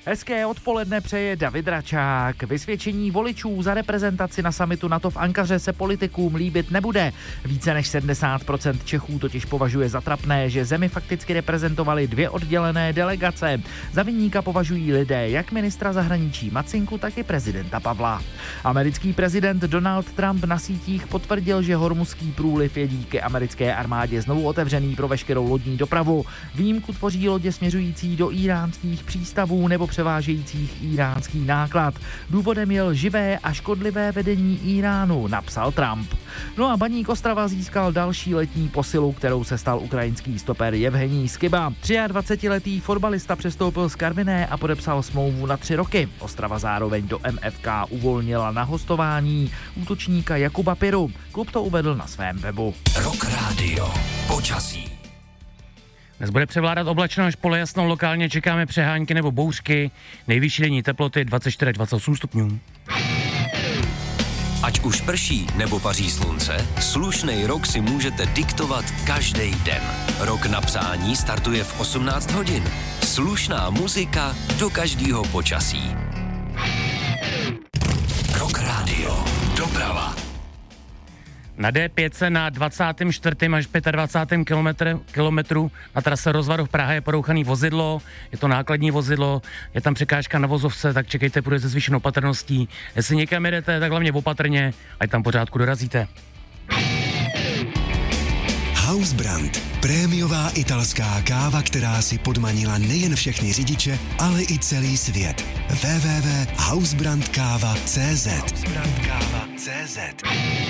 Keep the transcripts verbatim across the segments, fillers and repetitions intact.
Hezké odpoledne přeje David Račák. Vysvědčení voličů za reprezentaci na summitu NATO v Ankaře se politikům líbit nebude. Více než sedmdesát procent Čechů totiž považuje za trapné, že zemi fakticky reprezentovaly dvě oddělené delegace. Za viníka považují lidé jak ministra zahraničí Macinku, tak i prezidenta Pavla. Americký prezident Donald Trump na sítích potvrdil, že Hormuzský průliv je díky americké armádě znovu otevřený pro veškerou lodní dopravu. Výjimku tvoří lodě směřující do iránských přístavů nebo převážejících iránský náklad. Důvodem je lživé a škodlivé vedení Iránu, napsal Trump. No a Baník Ostrava získal další letní posilu, kterou se stal ukrajinský stoper Jevhenij Skiba. dvacetitříletý fotbalista přestoupil z Karviné a podepsal smlouvu na tři roky. Ostrava zároveň do M F K uvolnila na hostování útočníka Jakuba Piru. Klub to uvedl na svém webu. Rock Radio. Počasí. Dnes bude převládat oblačno až polojasno, lokálně čekáme přehánky nebo bouřky, nejvyšší denní teploty dvacet čtyři až dvacet osm stupňů. Ať už prší nebo paří slunce, slušnej rok si můžete diktovat každý den. Rok na psání startuje v osmnáct hodin. Slušná muzika do každého počasí. Rock Radio. Doprava. Na D pět se na dvacátém čtvrtém až dvacátém pátém kilometru, kilometru na trase Rozvadov Praha je porouchaný vozidlo, je to nákladní vozidlo, je tam překážka na vozovce, tak čekejte, půjde se zvýšenou opatrností. Jestli někam jedete, tak hlavně opatrně, ať tam pořádku dorazíte. Hausbrand. Prémiová italská káva, která si podmanila nejen všechny řidiče, ale i celý svět. w w w tečka hausbrandkáva tečka cé zet hausbrandkáva tečka cé zet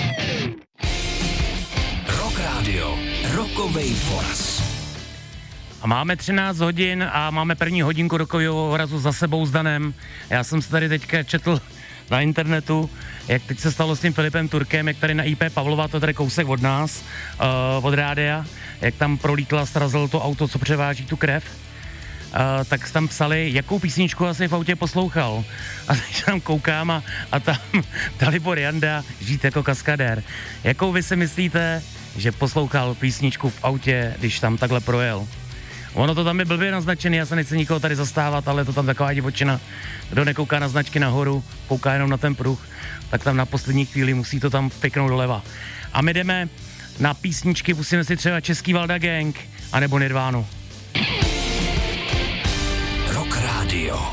Rock Radio. Rokovej voraz. A máme třináct hodin a máme první hodinku rokového vorazu za sebou s Danem. Já jsem se tady teďka četl na internetu, jak teď se stalo s tím Filipem Turkem, jak tady na I P Pavlova, to tady kousek od nás, uh, od rádia, jak tam prolítla, srazil to auto, co převáží tu krev. Uh, tak tam psali, jakou písničku asi v autě poslouchal. A teď tam koukám a, a tam Dalibor Janda, Žít jako kaskadér. Jakou vy si myslíte, že poslouchal písničku v autě, když tam takhle projel? Ono to tam je blbě naznačený, já se nechci nikoho tady zastávat, ale je to tam taková divočina. Kdo nekouká na značky nahoru, kouká jenom na ten pruh, tak tam na poslední chvíli musí to tam piknout doleva. A my jdeme na písničky, pustíme si třeba Český Valda Gang, anebo Nirvánu. Rock Radio.